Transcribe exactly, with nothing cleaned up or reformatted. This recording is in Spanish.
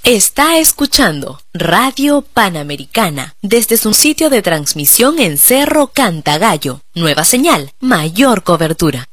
Está escuchando Radio Panamericana desde su sitio de transmisión en Cerro Cantagallo. Nueva señal, mayor cobertura.